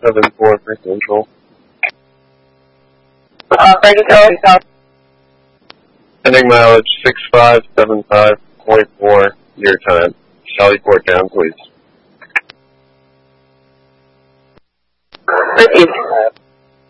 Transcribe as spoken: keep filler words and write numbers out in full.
seven four for Central. Uh, Frankie Kelly, South. Ending mileage six five seven five point four, your time. Charlie Port down, please. Received.